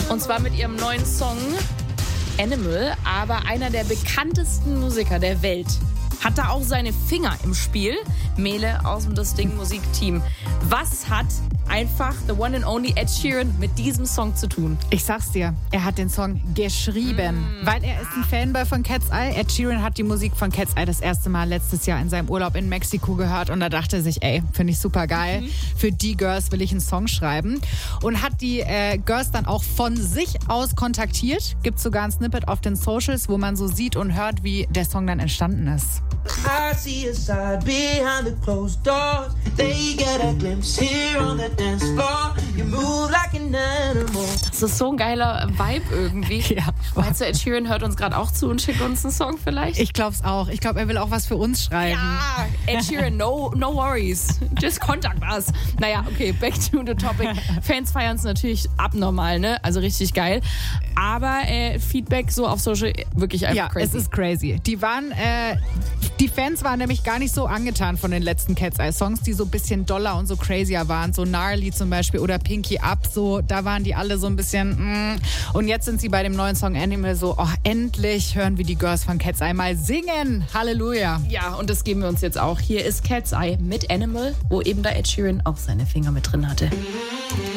Und zwar mit ihrem neuen Song Animal. Aber einer der bekanntesten Musiker der Welt hat da auch seine Finger im Spiel. Mele aus dem Das Ding Musikteam. Was hat einfach the one and only Ed Sheeran mit diesem Song zu tun? Ich sag's dir, er hat den Song geschrieben, weil er ist ein Fanboy von Cat's Eye. Ed Sheeran hat die Musik von Cat's Eye das erste Mal letztes Jahr in seinem Urlaub in Mexiko gehört und da dachte er sich, ey, finde ich super geil. Für die Girls will ich einen Song schreiben und hat die Girls dann auch von sich aus kontaktiert. Gibt sogar ein Snippet auf den Socials, wo man so sieht und hört, wie der Song dann entstanden ist. I see a side behind the closed doors. They get a glimpse here on the dance floor. You move like an animal. Das ist so ein geiler Vibe irgendwie. Ja. Meinst du, Ed Sheeran hört uns gerade auch zu und schickt uns einen Song vielleicht? Ich glaub's auch. Ich glaube, er will auch was für uns schreiben. Ja, Ed Sheeran, no worries. Just contact us. Naja, okay, back to the topic. Fans feiern es natürlich abnormal, ne? Also richtig geil. Aber Feedback so auf Social wirklich einfach crazy. Ja, es ist crazy. Die Fans waren nämlich gar nicht so angetan von den letzten Cat's Eye Songs, die so ein bisschen doller und so crazier waren. So Gnarly zum Beispiel oder Pinky Up. So, da waren die alle so ein bisschen Und jetzt sind sie bei dem neuen Song Animal so, oh, endlich hören wir die Girls von Cat's Eye mal singen. Halleluja. Ja, und das geben wir uns jetzt auch. Hier ist Cat's Eye mit Animal, wo eben da Ed Sheeran auch seine Finger mit drin hatte.